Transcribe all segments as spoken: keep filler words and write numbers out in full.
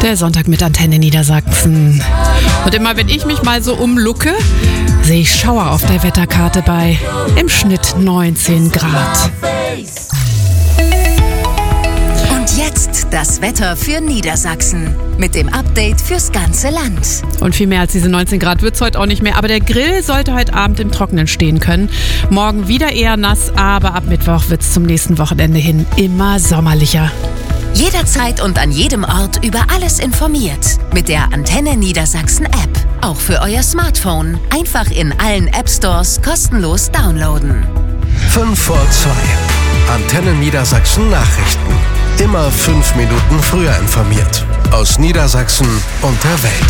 Der Sonntag mit Antenne Niedersachsen. Und immer wenn ich mich mal so umlucke, sehe ich Schauer auf der Wetterkarte bei im Schnitt neunzehn Grad. Und jetzt das Wetter für Niedersachsen mit dem Update fürs ganze Land. Und viel mehr als diese neunzehn Grad wird es heute auch nicht mehr. Aber der Grill sollte heute Abend im Trockenen stehen können. Morgen wieder eher nass, aber ab Mittwoch wird es zum nächsten Wochenende hin immer sommerlicher. Jederzeit und an jedem Ort über alles informiert. Mit der Antenne Niedersachsen App. Auch für euer Smartphone. Einfach in allen App Stores kostenlos downloaden. fünf vor zwei. Antenne Niedersachsen Nachrichten. Immer fünf Minuten früher informiert. Aus Niedersachsen und der Welt.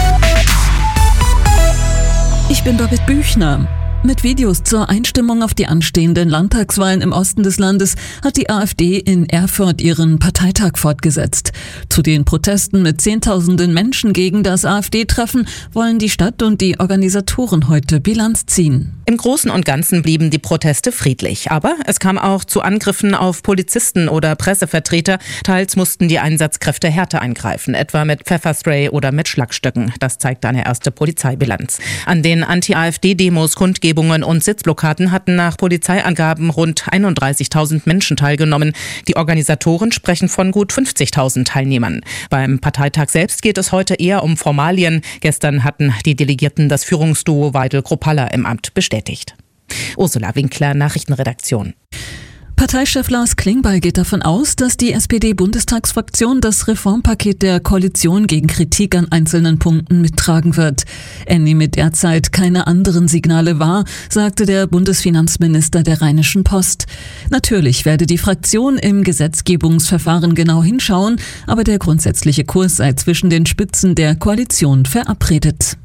Ich bin Babette Büchner. Mit Videos zur Einstimmung auf die anstehenden Landtagswahlen im Osten des Landes hat die AfD in Erfurt ihren Parteitag fortgesetzt. Zu den Protesten mit Zehntausenden Menschen gegen das AfD-Treffen wollen die Stadt und die Organisatoren heute Bilanz ziehen. Im Großen und Ganzen blieben die Proteste friedlich, aber es kam auch zu Angriffen auf Polizisten oder Pressevertreter. Teils mussten die Einsatzkräfte härter eingreifen, etwa mit Pfefferspray oder mit Schlagstöcken. Das zeigt eine erste Polizeibilanz. An den Anti-AfD-Demos, Kundgebungen und Sitzblockaden hatten nach Polizeiangaben rund einunddreißigtausend Menschen teilgenommen. Die Organisatoren sprechen von gut fünfzigtausend Teilnehmern. Beim Parteitag selbst geht es heute eher um Formalien. Gestern hatten die Delegierten das Führungsduo Weidel-Kropalla im Amt bestätigt. Ursula Winkler, Nachrichtenredaktion. Parteichef Lars Klingbeil geht davon aus, dass die S P D-Bundestagsfraktion das Reformpaket der Koalition gegen Kritik an einzelnen Punkten mittragen wird. Er nehme derzeit keine anderen Signale wahr, sagte der Bundesfinanzminister der Rheinischen Post. Natürlich werde die Fraktion im Gesetzgebungsverfahren genau hinschauen, aber der grundsätzliche Kurs sei zwischen den Spitzen der Koalition verabredet.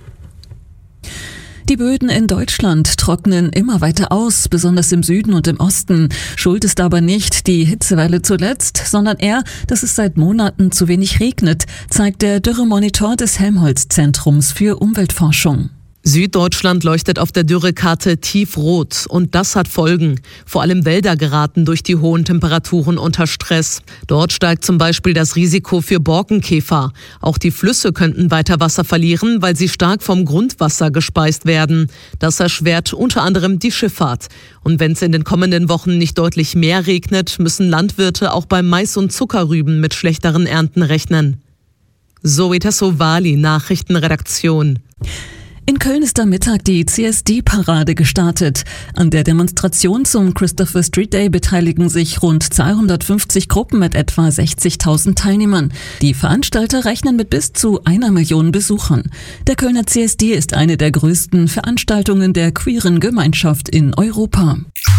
Die Böden in Deutschland trocknen immer weiter aus, besonders im Süden und im Osten. Schuld ist aber nicht die Hitzewelle zuletzt, sondern eher, dass es seit Monaten zu wenig regnet, zeigt der Dürremonitor des Helmholtz-Zentrums für Umweltforschung. Süddeutschland leuchtet auf der Dürrekarte tiefrot und das hat Folgen. Vor allem Wälder geraten durch die hohen Temperaturen unter Stress. Dort steigt zum Beispiel das Risiko für Borkenkäfer. Auch die Flüsse könnten weiter Wasser verlieren, weil sie stark vom Grundwasser gespeist werden. Das erschwert unter anderem die Schifffahrt. Und wenn es in den kommenden Wochen nicht deutlich mehr regnet, müssen Landwirte auch beim Mais und Zuckerrüben mit schlechteren Ernten rechnen. Zoe Tassovali, Nachrichtenredaktion. In Köln ist am Mittag die C S D-Parade gestartet. An der Demonstration zum Christopher Street Day beteiligen sich rund zweihundertfünfzig Gruppen mit etwa sechzigtausend Teilnehmern. Die Veranstalter rechnen mit bis zu einer Million Besuchern. Der Kölner C S D ist eine der größten Veranstaltungen der queeren Gemeinschaft in Europa.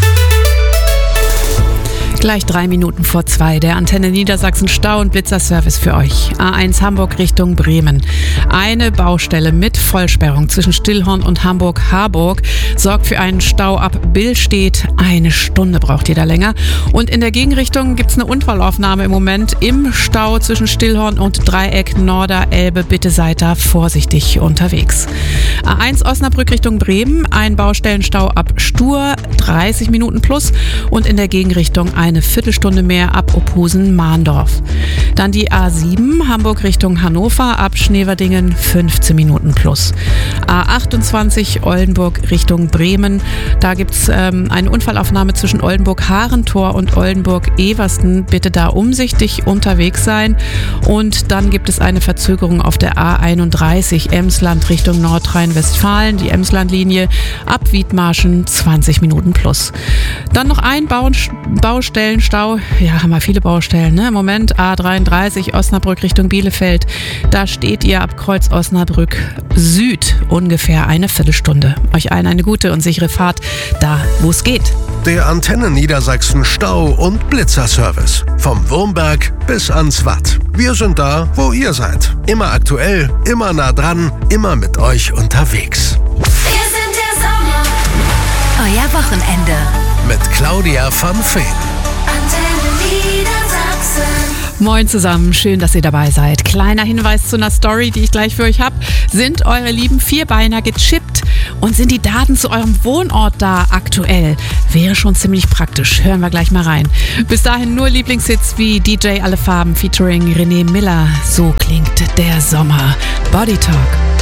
Gleich drei Minuten vor zwei, der Antenne Niedersachsen Stau- und Blitzerservice für euch. A eins Hamburg Richtung Bremen. Eine Baustelle mit Vollsperrung zwischen Stillhorn und Hamburg-Harburg sorgt für einen Stau ab Billstedt. Eine Stunde braucht ihr da länger. Und in der Gegenrichtung gibt es eine Unfallaufnahme im Moment im Stau zwischen Stillhorn und Dreieck Norder-Elbe. Bitte seid da vorsichtig unterwegs. A eins Osnabrück Richtung Bremen. Ein Baustellenstau ab Stur, dreißig Minuten plus. Und in der Gegenrichtung ein eine Viertelstunde mehr ab Ophusen-Mahndorf. Dann die A sieben Hamburg Richtung Hannover ab Schneverdingen fünfzehn Minuten plus. A achtundzwanzig Oldenburg Richtung Bremen. Da gibt es ähm, eine Unfallaufnahme zwischen Oldenburg-Harentor und Oldenburg-Eversten. Bitte da umsichtig unterwegs sein. Und dann gibt es eine Verzögerung auf der A einunddreißig Emsland Richtung Nordrhein-Westfalen. Die Emslandlinie ab Wiedmarschen zwanzig Minuten plus. Dann noch ein Bau- Baustelle Stau, ja, haben wir viele Baustellen, ne? Im Moment A dreiunddreißig Osnabrück Richtung Bielefeld. Da steht ihr ab Kreuz Osnabrück Süd ungefähr eine Viertelstunde. Euch allen eine gute und sichere Fahrt da, wo es geht. Der Antenne Niedersachsen Stau- und Blitzerservice. Vom Wurmberg bis ans Watt. Wir sind da, wo ihr seid. Immer aktuell, immer nah dran, immer mit euch unterwegs. Wir sind der Sommer. Euer Wochenende. Mit Claudia von Feen. Antenne Niedersachsen. Moin zusammen, schön, dass ihr dabei seid. Kleiner Hinweis zu einer Story, die ich gleich für euch habe. Sind eure lieben Vierbeiner gechippt und sind die Daten zu eurem Wohnort da aktuell? Wäre schon ziemlich praktisch. Hören wir gleich mal rein. Bis dahin nur Lieblingshits wie D J Alle Farben featuring René Miller. So klingt der Sommer. Body Talk.